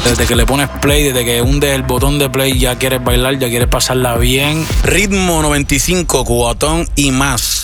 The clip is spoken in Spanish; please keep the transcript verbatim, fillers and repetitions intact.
Desde que le pones play, desde que hundes el botón de play, ya quieres bailar, ya quieres pasarla bien. Ritmo noventa y cinco, Cubatón y más.